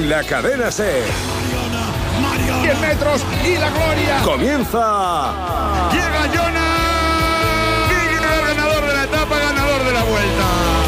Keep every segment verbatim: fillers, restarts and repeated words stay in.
en la cadena SER. cien metros y la gloria. Comienza. Llega Jonas. Miguel, ganador de la etapa, ganador de la vuelta.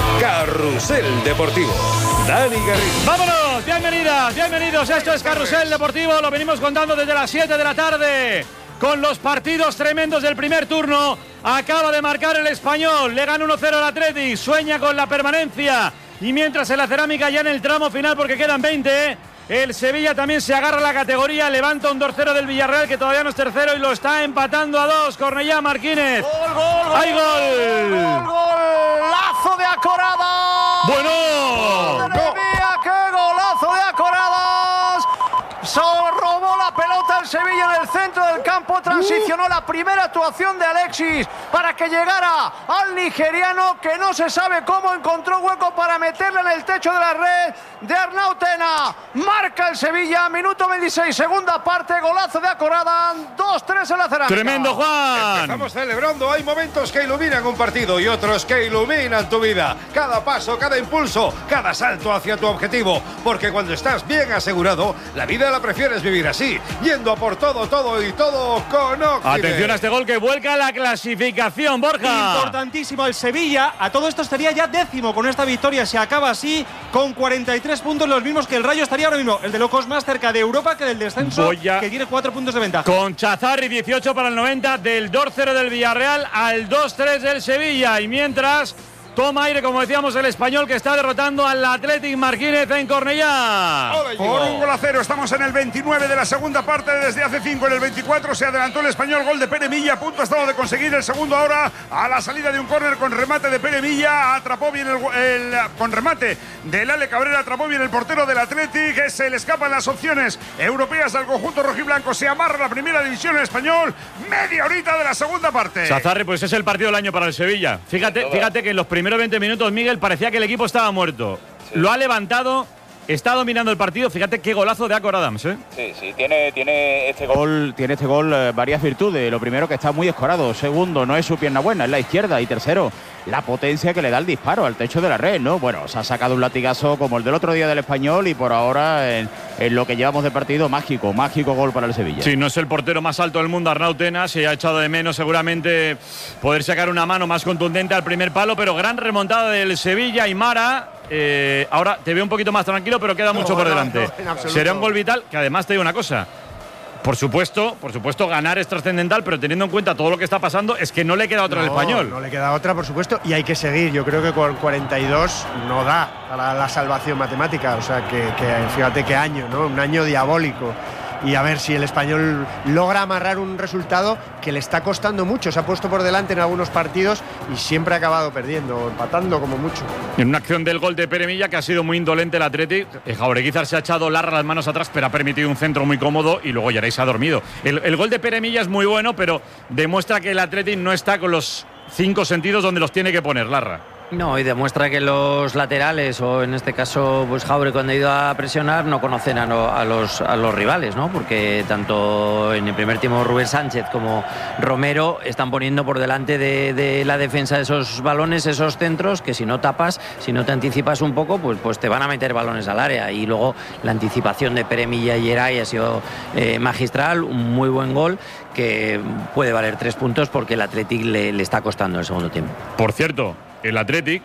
Carrusel Deportivo. Dani Garrido. ¡Vámonos! Bienvenidas, bienvenidos. Esto es Carrusel Deportivo. Lo venimos contando desde las siete de la tarde. Con los partidos tremendos del primer turno. Acaba de marcar el Español. Le gana uno cero al Athletic. Sueña con la permanencia. Y mientras en la Cerámica, ya en el tramo final, porque quedan veinte, el Sevilla también se agarra a la categoría. Levanta un dos cero del Villarreal, que todavía no es tercero, y lo está empatando a dos. Cornellá Marquínez. ¡Gol, gol, gol! ¡Hay gol! ¡Gol, golazo de Acorada! ¡Bueno! ¡Madre mía, qué golazo de Acoradas! Se robó la pelota el Sevilla en el centro del campo, transicionó la primera actuación de Alexis para que llegara al nigeriano, que no se sabe cómo encontró hueco para meterle en el techo de la red de Arnau Tena. Marca el Sevilla, minuto veintiséis, segunda parte, golazo de Acorada, dos tres en la Cerámica. ¡Tremendo, Juan! Estamos celebrando, hay momentos que iluminan un partido y otros que iluminan tu vida. Cada paso, cada impulso, cada salto hacia tu objetivo, porque cuando estás bien asegurado, la vida la prefieres vivir así, yendo a por todo, todo y todo con Occident. Atención a este gol que vuelca la clasificación, Borja. Importantísimo el Sevilla. A todo esto estaría ya décimo con esta victoria. Se acaba así con cuarenta y tres puntos, los mismos que el Rayo. Estaría ahora mismo el de locos más cerca de Europa que del descenso, a... que tiene cuatro puntos de ventaja. Con Chazarri, dieciocho para el noventa, del dos cero del Villarreal al dos tres del Sevilla. Y mientras toma aire, como decíamos, el Español, que está derrotando al Athletic Marquínez en Cornellá. Por un gol a cero, estamos en el veintinueve de la segunda parte. Desde hace cinco en el veinticuatro se adelantó el Español, gol de Pere Milla. A punto ha estado de conseguir el segundo ahora a la salida de un córner con remate de Pere Milla. Atrapó bien el, el con remate del Ale Cabrera, atrapó bien el portero del Athletic. Se le escapan las opciones europeas al conjunto rojiblanco. Se amarra la primera división el Español. Media horita de la segunda parte. Chazarri, pues es el partido del año para el Sevilla. Fíjate, fíjate que en los primeros veinte minutos, Miguel, parecía que el equipo estaba muerto. Sí. Lo ha levantado, está dominando el partido. Fíjate qué golazo de Acor Adams, ¿eh? Sí, sí, tiene, tiene este gol, tiene este gol eh, varias virtudes. Lo primero, que está muy escorado. Segundo, no es su pierna buena, es la izquierda. Y tercero, la potencia que le da el disparo al techo de la red, ¿no? Bueno, se ha sacado un latigazo como el del otro día del Español, y por ahora en, en lo que llevamos de partido, mágico, mágico gol para el Sevilla. Sí, no es el portero más alto del mundo, Arnau Tena. Se ha echado de menos seguramente poder sacar una mano más contundente al primer palo, pero gran remontada del Sevilla. Y Mara, eh, ahora te veo un poquito más tranquilo, pero queda mucho no, por no, delante. No, será un gol vital, que además te digo una cosa. Por supuesto, por supuesto, ganar es trascendental, pero teniendo en cuenta todo lo que está pasando, es que no le queda otra al Español. No le queda otra, por supuesto, y hay que seguir. Yo creo que con cuarenta y dos no da para la salvación matemática. O sea, que, que fíjate qué año, ¿no? Un año diabólico. Y a ver si el Español logra amarrar un resultado que le está costando mucho. Se ha puesto por delante en algunos partidos y siempre ha acabado perdiendo, empatando como mucho. En una acción del gol de Pere Milla, que ha sido muy indolente el Athletic, Jaureguizar se ha echado larga las manos atrás, pero ha permitido un centro muy cómodo, y luego Yaray se ha dormido. El, el gol de Pere Milla es muy bueno, pero demuestra que el Athletic no está con los cinco sentidos donde los tiene que poner, Larra. No, y demuestra que los laterales, o en este caso pues Jaure, cuando ha ido a presionar, no conocen a, no, a, los, a los rivales, ¿no? Porque tanto en el primer tiempo Rubén Sánchez como Romero están poniendo por delante de, de la defensa de esos balones, esos centros, que si no tapas, si no te anticipas un poco, pues, pues te van a meter balones al área. Y luego la anticipación de Pere Milla y Yeray ha sido eh, magistral, un muy buen gol que puede valer tres puntos, porque el Athletic le, le está costando el segundo tiempo. Por cierto, el Athletic,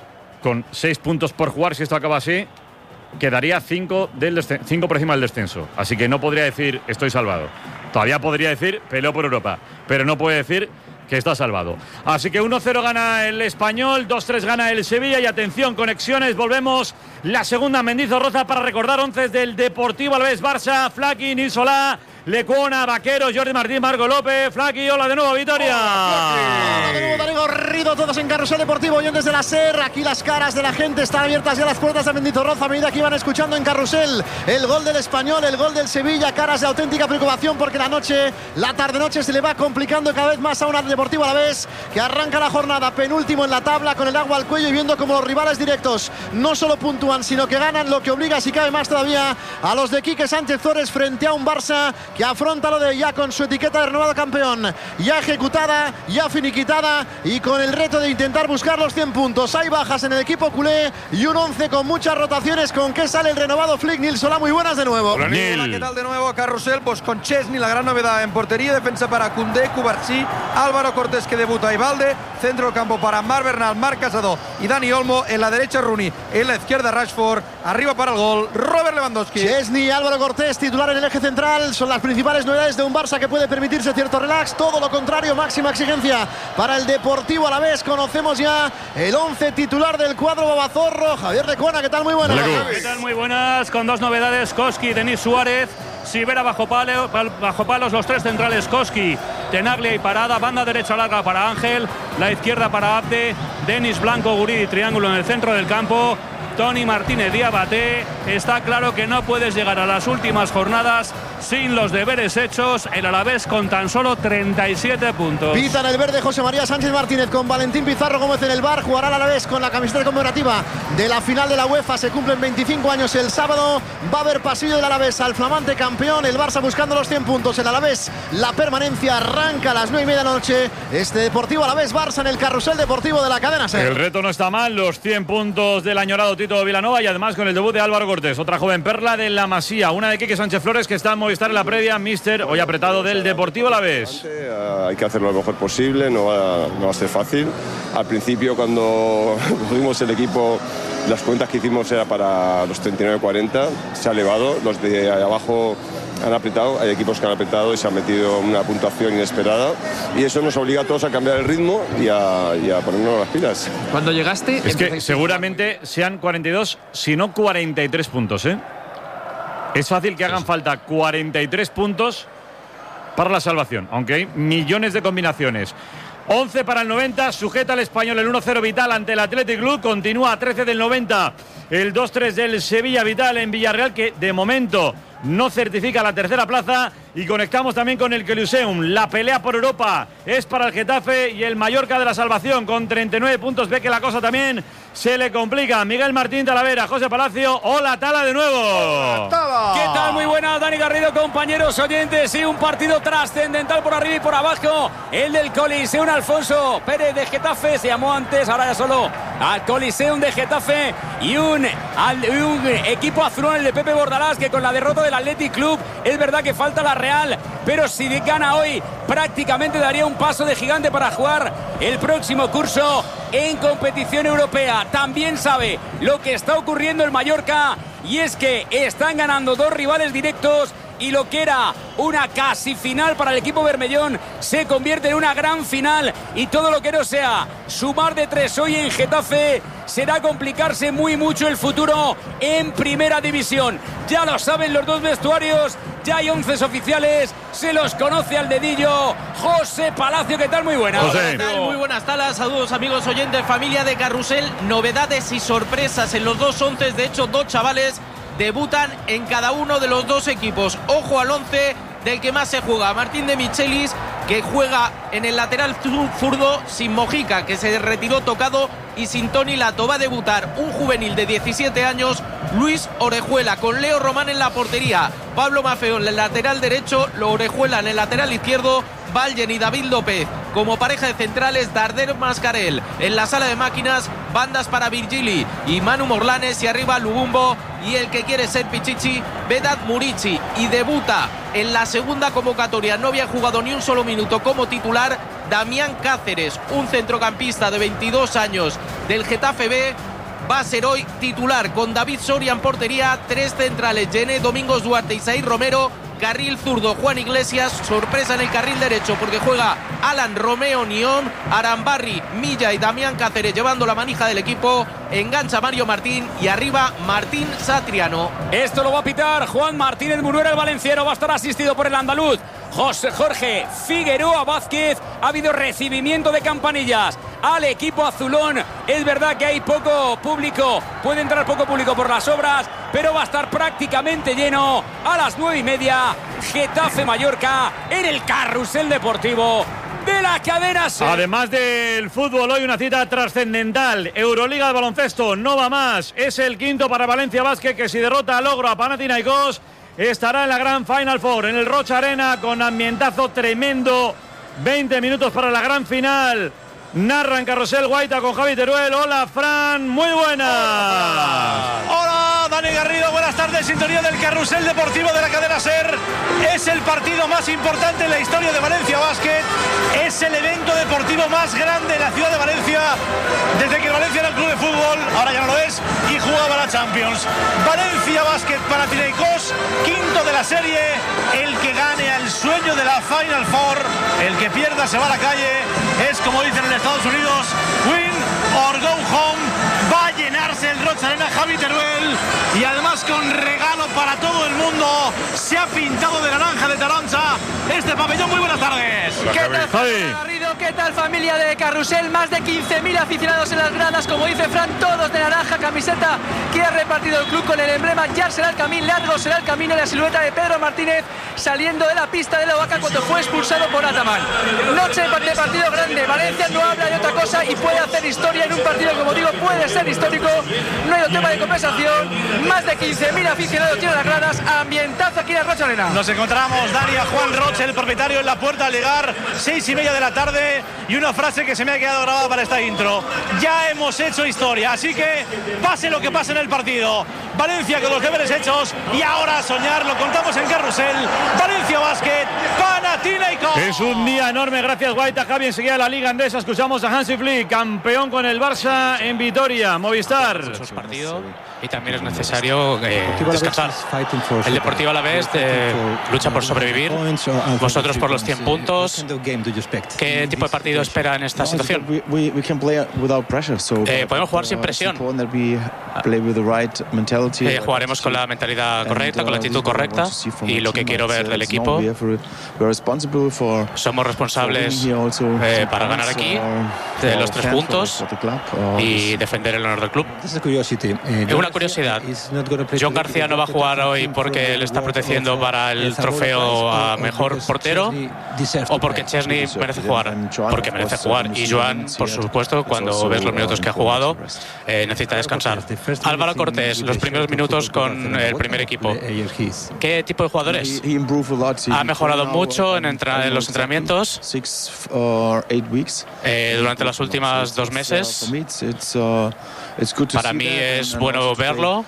con seis puntos por jugar, si esto acaba así, quedaría cinco, del cinco por encima del descenso. Así que no podría decir estoy salvado. Todavía podría decir peleo por Europa, pero no puede decir que está salvado. Así que uno cero gana el Español, dos tres gana el Sevilla. Y atención, conexiones, volvemos. La segunda, Mendizorroza, para recordar once del Deportivo Alavés, Barça, Flaki, Nil Solá, Lecuona, Vaquero, Jordi Martín, Marco López, Flaki. Hola de nuevo, Vitoria. Hola de nuevo, Dani Garrido, todos en Carrusel Deportivo, oyentes de la SER. Aquí las caras de la gente están abiertas ya las puertas de Mendizorroza a medida que iban escuchando en Carrusel el gol del Español, el gol del Sevilla. Caras de auténtica preocupación, porque la noche, la tarde-noche se le va complicando cada vez más a una Deportivo Alavés, que arranca la jornada penúltimo en la tabla, con el agua al cuello, y viendo como los rivales directos no solo puntúan, sino que ganan, lo que obliga, si cabe más todavía, a los de Quique Sánchez Flores frente a un Barça que afronta lo de ya con su etiqueta de renovado campeón, ya ejecutada, ya finiquitada y con el reto de intentar buscar los cien puntos. Hay bajas en el equipo culé y un once con muchas rotaciones. ¿Con qué sale el renovado Flick? Nils, hola, muy buenas de nuevo. Hola, Hola, ¿qué tal de nuevo, Carrusel? Pues con Chesney, la gran novedad en portería, defensa para Koundé, Cubarsí, Álvaro Cortés que debuta y Valde, centro del campo para Mar Bernal, Marc Casado y Dani Olmo, en la derecha Rooney, en la izquierda Rashford, arriba para el gol Robert Lewandowski. Chesney, Álvaro Cortés, titular en el eje central, son las principales novedades de un Barça que puede permitirse cierto relax, todo lo contrario, máxima exigencia para el Deportivo Alavés. Conocemos ya el once titular del cuadro babazorro. Javier Recuena, ¿qué tal? Muy buenas. ¿Qué tal? Muy buenas, con dos novedades, Koski, Denis Suárez, Sivera bajo, palo, bajo palos, los tres centrales, Koski, Tenaglia y Parada, banda derecha larga para Ángel, la izquierda para Abde, Denis Blanco, Guridi, triángulo en el centro del campo, Tony Martínez Diabaté. Está claro que no puedes llegar a las últimas jornadas sin los deberes hechos. El Alavés con tan solo treinta y siete puntos. Pita en el verde José María Sánchez Martínez con Valentín Pizarro Gómez en el bar. Jugará el Alavés con la camiseta conmemorativa de la final de la UEFA. Se cumplen veinticinco años el sábado. Va a haber pasillo del Alavés al flamante campeón. El Barça buscando los cien puntos. El Alavés, la permanencia, arranca a las nueve y media de la noche. Este Deportivo Alavés Barça en el carrusel deportivo de la cadena SER. El reto no está mal. Los cien puntos del añorado Tito Vilanova y además con el debut de Álvaro Cortés, otra joven perla de la Masía, una de Quique Sánchez Flores que está en Movistar en la previa. Mister, hoy apretado del Deportivo Alavés. Hay que hacerlo lo mejor posible, no va, no va a ser fácil. Al principio, cuando tuvimos el equipo, las cuentas que hicimos era para los treinta y nueve cuarenta, se ha elevado, los de abajo han apretado, hay equipos que han apretado y se han metido una puntuación inesperada y eso nos obliga a todos a cambiar el ritmo y a, y a ponernos las pilas. Cuando llegaste... Es que seguramente sean cuarenta y dos, si no cuarenta y tres puntos, ¿eh? Es fácil que hagan falta cuarenta y tres puntos para la salvación, aunque hay millones de combinaciones. once para el noventa, sujeta el Español el uno cero Vital ante el Athletic Club, continúa a trece del noventa el dos tres del Sevilla Vital en Villarreal, que de momento no certifica la tercera plaza. Y conectamos también con el Coliseum. La pelea por Europa es para el Getafe y el Mallorca de la salvación con treinta y nueve puntos. Ve que la cosa también se le complica. Miguel Martín Talavera, José Palacio. Hola, Tala de nuevo. Hola, Tala. ¿Qué tal? Muy buenas, Dani Garrido, compañeros oyentes. Sí, un partido trascendental por arriba y por abajo. El del Coliseum Alfonso Pérez de Getafe. Se llamó antes, ahora ya solo al Coliseum de Getafe. Y un, al, un equipo azulón, el de Pepe Bordalás, que con la derrota del Athletic Club, es verdad que falta la Real, pero si gana hoy prácticamente daría un paso de gigante para jugar el próximo curso en competición europea. También sabe lo que está ocurriendo en Mallorca y es que están ganando dos rivales directos y lo que era una casi final para el equipo bermellón se convierte en una gran final y todo lo que no sea sumar de tres hoy en Getafe será complicarse muy mucho el futuro en primera división. Ya lo saben los dos vestuarios, ya hay once oficiales, se los conoce al dedillo. José Palacio, ¿qué tal? Muy buenas. ¿Qué tal? Muy buenas, Talas. Saludos, amigos oyentes, familia de Carrusel. Novedades y sorpresas en los dos once. De hecho, dos chavales debutan en cada uno de los dos equipos. Ojo al once del que más se juega. Martín de Michelis, que juega en el lateral zurdo sin Mojica, que se retiró tocado, y sin Toni Lato. Va a debutar un juvenil de diecisiete años, Luis Orejuela, con Leo Román en la portería, Pablo Maffeo en el lateral derecho, Orejuela en el lateral izquierdo, Valgen y David López como pareja de centrales, Darder Mascarel en la sala de máquinas, bandas para Virgili y Manu Morlanes, y arriba Lubumbo y el que quiere ser Pichichi, Vedat Murici, y debuta en la segunda convocatoria, no había jugado ni un solo minuto como titular, Damián Cáceres, un centrocampista de veintidós años del Getafe B. Va a ser hoy titular con David Soria en portería, tres centrales, Gené, Domingos Duarte y Said Romero, carril zurdo Juan Iglesias, sorpresa en el carril derecho porque juega Alan Romeo Nión, Arambarri, Milla y Damián Cáceres llevando la manija del equipo, engancha Mario Martín y arriba Martín Satriano. Esto lo va a pitar Juan Martínez Munuera, el valenciano, va a estar asistido por el andaluz José Jorge Figueroa Vázquez. Ha habido recibimiento de campanillas al equipo azulón. Es verdad que hay poco público, puede entrar poco público por las obras, pero va a estar prácticamente lleno a las nueve y media. Getafe Mallorca en el carrusel deportivo de la cadena SER. Además del fútbol, hoy una cita trascendental. Euroliga de baloncesto, no va más. Es el quinto para Valencia Basket, que si derrota a Logro a Panathinaikos estará en la gran Final Four, en el Rocha Arena, con ambientazo tremendo. veinte minutos para la gran final. Narra en Carrusel Guaita con Javi Teruel. Hola, Fran, muy buenas. Hola, Dani Garrido, buenas tardes. Sintonía del Carrusel Deportivo de la cadena SER. Es el partido más importante en la historia de Valencia Basket. Es el evento deportivo más grande en la ciudad de Valencia desde que Valencia era un club de fútbol, ahora ya no lo es, y jugaba la Champions. Valencia Basket Panathinaikos, quinto de la serie. El que gane al sueño de la Final Four, el que pierda se va a la calle. Es como dicen en Estados Unidos, win or go home. Va a llenarse el Rocha Arena, Javi Teruel, y además con regalo para todo el mundo. Se ha pintado de naranja de Taroncha este pabellón. Muy buenas tardes. ¿Qué tal, Garrido? ¿Qué tal, familia de Carrusel? Más de quince mil aficionados en las gradas, como dice Fran, todos de naranja, camiseta que ha repartido el club con el emblema. Ya será el camino, largo será el camino, y la silueta de Pedro Martínez saliendo de la pista de la Vaca cuando fue expulsado por Ataman. Noche de partido grande. Valencia no habla de otra cosa y puede hacer historia en un partido, como digo, puede ser histórico. No hay otro tema de conversación. Más de quince mil aficionados tienen las gradas. Ambientazo aquí en el Rocha Arena. Nos encontramos, Dani, a Juan Roche, el propietario, en la puerta al llegar, seis y media de la tarde, y una frase que se me ha quedado grabada para esta intro: ya hemos hecho historia, así que pase lo que pase en el partido, Valencia con los deberes hechos, y ahora a soñar. Lo contamos en Carrusel. Valencia Basket Panathinaikos. Es un día enorme, gracias Guaita. Javi, enseguida la Liga Andesa. Escuchamos a Hansi Flick, campeón con el Barça en Vitoria, Movistar. Es un partido y también es necesario eh, descansar. El Deportivo Alavés eh, lucha por sobrevivir, vosotros por los cien puntos. ¿Qué tipo de partido espera en esta situación? Eh, podemos jugar sin presión. Eh, jugaremos con la mentalidad correcta, con la actitud correcta, y lo que quiero ver del equipo. Somos responsables eh, para ganar aquí de los tres puntos y defender el honor del club. Y una curiosidad: John García no va a jugar hoy porque le está protegiendo para el trofeo a mejor portero, o porque Chesney merece jugar. Porque merece jugar, y Joan, por supuesto, cuando ves los minutos que ha jugado, eh, necesita descansar. Álvaro Cortés, los primeros minutos con el primer equipo. ¿Qué tipo de jugadores? Ha mejorado mucho en, entra en los entrenamientos eh, durante las últimas dos meses. Para mí es bueno verlo,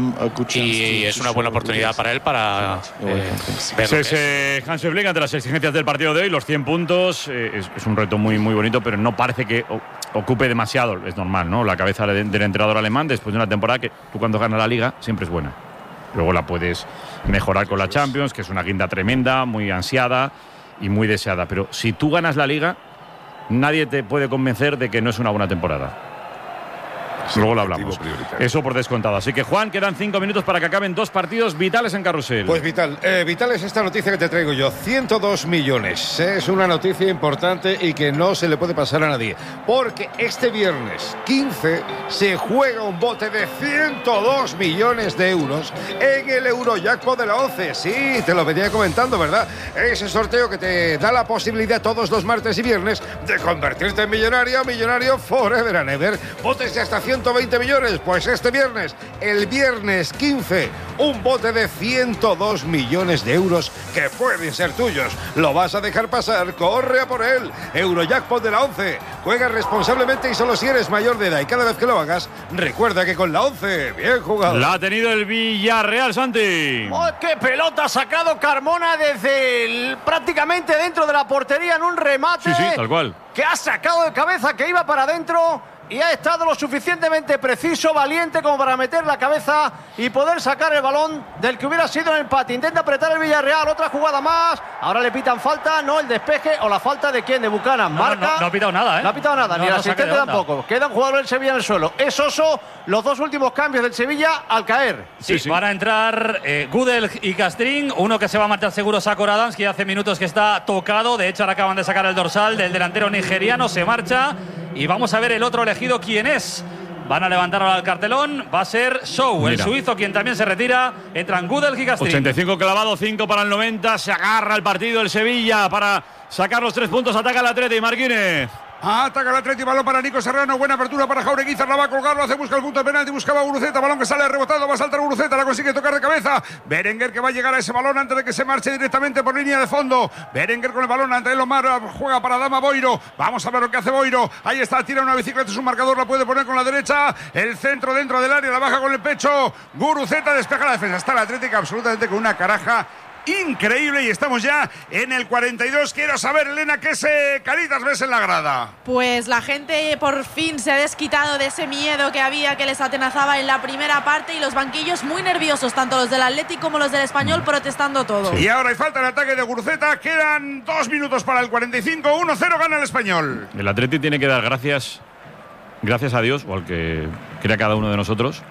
y es una buena oportunidad para él para eh, verlo. Es eh, Hansi Flick ante las exigencias del partido de hoy. Los cien puntos eh, es, es un reto muy, muy bonito, pero no parece que ocupe demasiado. Es normal, ¿no? La cabeza del entrenador alemán, después de una temporada que tú, cuando ganas la Liga, siempre es buena. Luego la puedes mejorar con la Champions, que es una guinda tremenda, muy ansiada y muy deseada. Pero si tú ganas la Liga, nadie te puede convencer de que no es una buena temporada. Luego lo hablamos. Eso por descontado. Así que, Juan, quedan cinco minutos para que acaben dos partidos vitales en Carrusel. Pues vital. Eh, vital es esta noticia que te traigo yo. ciento dos millones. Es una noticia importante y que no se le puede pasar a nadie. Porque este viernes quince se juega un bote de ciento dos millones de euros en el Eurojackpot de la once. Sí, te lo venía comentando, ¿verdad? Ese sorteo que te da la posibilidad todos los martes y viernes de convertirte en millonario, millonario forever and ever. Botes de hasta ciento veinte millones, pues este viernes, el viernes quince, un bote de ciento dos millones de euros que pueden ser tuyos. ¿Lo vas a dejar pasar? Corre a por él. Eurojackpot de la once. Juega responsablemente y solo si eres mayor de edad, y cada vez que lo hagas, recuerda que con la once, bien jugado. La ha tenido el Villarreal, Santi. ¡Oh, qué pelota ha sacado Carmona desde el, prácticamente dentro de la portería en un remate! Sí, sí, tal cual. Que ha sacado de cabeza, que iba para adentro, y ha estado lo suficientemente preciso, valiente como para meter la cabeza y poder sacar el balón del que hubiera sido el empate. Intenta apretar el Villarreal, otra jugada más. Ahora le pitan falta, no el despeje o la falta de quién, de Buchanan. No, Marca. No, no, no ha pitado nada, ¿eh? No ha pitado nada, no, ni el no, asistente tampoco. Queda un jugador del Sevilla en el suelo. Es Oso, los dos últimos cambios del Sevilla al caer. Sí, sí, van a entrar eh, Gudel y Castrín. Uno que se va a marchar seguro, Sakor Adams, que hace minutos que está tocado. De hecho, ahora acaban de sacar el dorsal del delantero nigeriano. Se marcha. Y vamos a ver el otro elegido quién es. Van a levantar ahora el cartelón. Va a ser Show, Mira. el suizo, quien también se retira. Entran Gudel y Castrín. ochenta y cinco clavado, cinco para el noventa. Se agarra el partido el Sevilla para sacar los tres puntos. Ataca el Atleti, Marquínez. Ataca el Atleti, balón para Nico Serrano, buena apertura para Jauregui, la va a colgar, lo hace, busca el punto de penalti, buscaba Guruceta, balón que sale rebotado, va a saltar Guruceta, la consigue tocar de cabeza. Berenguer que va a llegar a ese balón antes de que se marche directamente por línea de fondo. Berenguer con el balón ante Omar, juega para Dama Boiro. Vamos a ver lo que hace Boiro. Ahí está, tira una bicicleta, es un marcador, la puede poner con la derecha. El centro dentro del área, la baja con el pecho. Guruceta despeja la defensa. Está el Atlético absolutamente con una caraja increíble y estamos ya en el cuarenta y dos. Quiero saber, Elena, ¿qué se caritas ves en la grada? Pues la gente por fin se ha desquitado de ese miedo que había, que les atenazaba en la primera parte, y los banquillos muy nerviosos, tanto los del Atlético como los del Español, protestando todo. Sí. Y ahora hay falta el ataque de Guruceta. Quedan dos minutos para el cuarenta y cinco. uno cero gana el Español. El Atleti tiene que dar gracias, gracias a Dios, o al que crea cada uno de nosotros,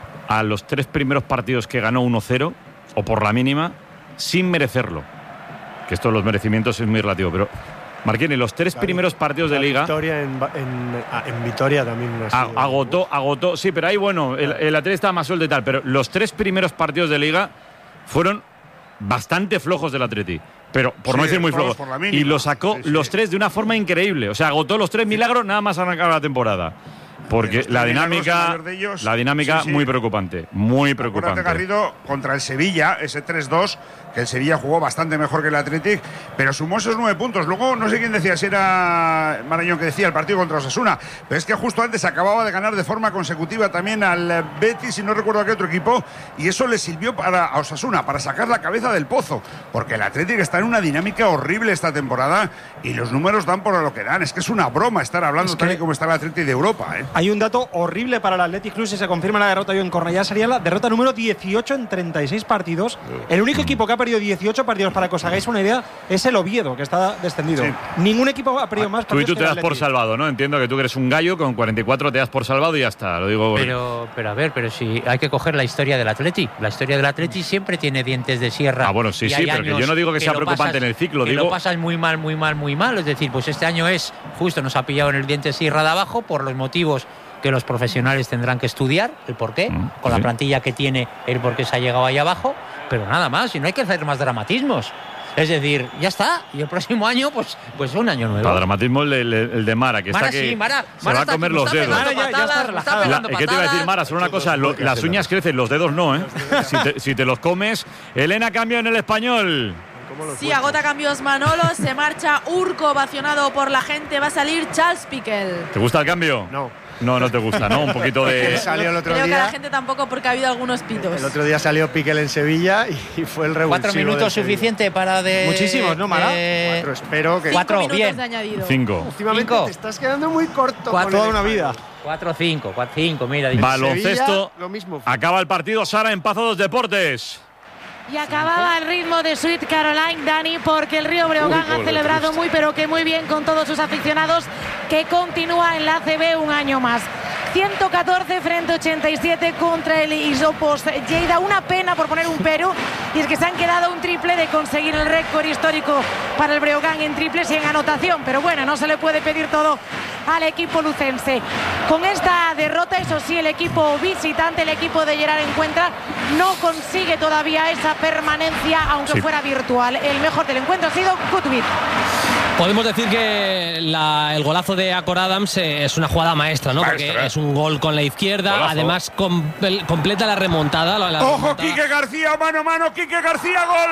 a los tres primeros partidos que ganó uno cero, o por la mínima, sin merecerlo. Que esto de los merecimientos es muy relativo, pero Marquini, los tres Claro, primeros partidos de Liga. Victoria en, en, en Vitoria también. A, agotó, agotó. Sí, pero ahí, bueno, el, el Atleti estaba más suelto y tal, pero los tres primeros partidos de Liga fueron bastante flojos del Atleti. Pero, por Sí, no decir muy flojos flojos. por la mínima. Y lo sacó Sí, sí. los tres de una forma increíble. O sea, agotó los tres milagros nada más arrancar la temporada. Porque Los tres la milagros, el dinámica, mayor de ellos. la dinámica Sí, sí. muy preocupante. Muy Acuérdate, preocupante. Garrido, contra el Sevilla, ese tres dos, que el Sevilla jugó bastante mejor que el Athletic, pero sumó esos nueve puntos. Luego, no sé quién decía, si era Marañón que decía el partido contra Osasuna, pero es que justo antes acababa de ganar de forma consecutiva también al Betis, y no recuerdo a qué otro equipo, y eso le sirvió para, a Osasuna para sacar la cabeza del pozo, porque el Athletic está en una dinámica horrible esta temporada y los números dan por lo que dan. Es que es una broma estar hablando Es que tal y como está el Athletic de Europa, ¿eh? Hay un dato horrible para el Athletic Club si se confirma la derrota hoy en Cornellá. Sería la derrota número dieciocho en treinta y seis partidos. El único equipo que ha perdido dieciocho partidos, para que os hagáis una idea, es el Oviedo, que está descendido. Sí. Ningún equipo ha perdido más Tú y partidos tú que te el das por Athletic. salvado, ¿no? Entiendo que tú eres un gallo, con cuarenta y cuatro te das por salvado y ya está. Lo digo. Pero, pero a ver, pero si hay que coger la historia del Atleti. La historia del Atleti siempre tiene dientes de sierra. Ah, bueno, sí, Y sí, hay pero que años yo no digo que sea lo preocupante pasas- en el ciclo, que digo- lo pasas muy mal, muy mal, muy mal. Es decir, pues este año es justo, nos ha pillado en el diente de sierra de abajo por los motivos que los profesionales tendrán que estudiar, el porqué, Mm, con sí. la plantilla que tiene, el por qué se ha llegado ahí abajo, pero nada más, y no hay que hacer más dramatismos. Es decir, ya está, y el próximo año, pues, pues un año nuevo. Para dramatismo el, el- el de Mara, que Mara, está que sí, Mara, se Mara va a está- comer está los dedos. pegando Mara ya- ya está patadas, relajada. está pegando La- ¿Qué te iba a decir, patadas? Mara? Solo una cosa, lo- las uñas crecen, los dedos no, ¿eh? Si te, si te los comes. Elena, cambio en el Español. Sí, agota cambios Manolo, se marcha Urco, ovacionado por la gente, va a salir Charles Piquel. ¿Te gusta el cambio? No. No, no te gusta, ¿no? Un poquito de. Salió el otro Creo que a la día. gente tampoco, porque ha habido algunos pitos. El otro día salió Piquel en Sevilla y fue el revulsivo. Cuatro minutos del Sevilla. suficiente para de. Muchísimos, ¿no, Mara? de- Cuatro, espero que. Cuatro, minutos bien. de añadido. Cinco. Últimamente Cinco. te estás quedando muy corto. Cuatro, con el toda una Español. vida. Cuatro, cinco, cuatro, cinco, mira. Baloncesto. Sevilla, lo mismo. Acaba el partido, Sara, en Pazo dos Deportes. Y acababa el ritmo de Sweet Caroline, Dani, porque el Río Breogán Uy, ha qué celebrado triste. muy pero que muy bien con todos sus aficionados, que continúa en la A C B un año más. ciento catorce frente a ochenta y siete contra el Isopos Lleida. Una pena, por poner un pero, y es que se han quedado un triple de conseguir el récord histórico para el Breogán en triples y en anotación, pero bueno, no se le puede pedir todo al equipo lucense. Con esta derrota, eso sí, el equipo visitante, el equipo de Gerard Encuentra, no consigue todavía esa permanencia, aunque Sí. fuera virtual. El mejor del encuentro ha sido Kutbit. Podemos decir que la- el golazo de Acor Adams eh, es una jugada maestra, ¿no? Maestra. Porque es un gol con la izquierda, Golazo. además com- completa la remontada. La, la Ojo, remontada. Quique García, mano a mano, Quique García, gol.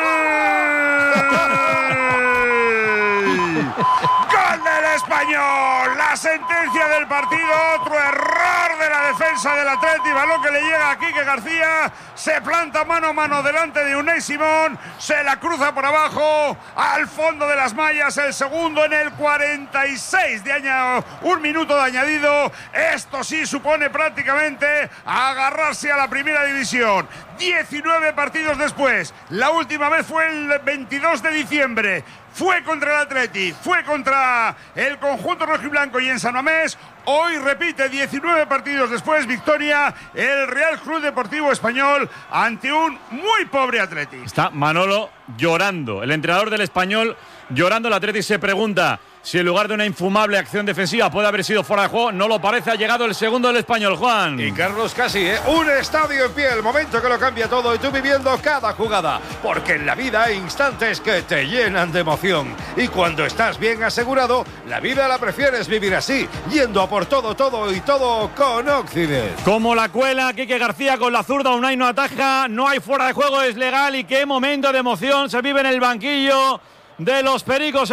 Gol del Español, la sentencia del partido, otro error de la defensa del Atleti, balón que le llega a Quique García, se planta mano a mano delante de Unai Simón, se la cruza por abajo, al fondo de las mallas, el segundo en el cuarenta y seis de año, un minuto de añadido. Esto sí supone prácticamente agarrarse a la primera división. diecinueve partidos después, la última vez fue el veintidós de diciembre. Fue contra el Atleti, fue contra el conjunto rojiblanco y en San Mamés. Hoy repite, diecinueve partidos después, victoria el Real Club Deportivo Español ante un muy pobre Atleti. Está Manolo llorando. El entrenador del Español llorando. El Atleti se pregunta si en lugar de una infumable acción defensiva puede haber sido fuera de juego, no lo parece. Ha llegado el segundo del Español, Juan. Y Carlos casi, ¿eh? Un estadio en pie, el momento que lo cambia todo y tú viviendo cada jugada. Porque en la vida hay instantes que te llenan de emoción. Y cuando estás bien asegurado, la vida la prefieres vivir así, yendo a por todo, todo y todo con Occident. Como la cuela, Quique García con la zurda, Unai no ataja, no hay fuera de juego, es legal. Y qué momento de emoción se vive en el banquillo de los Pericos,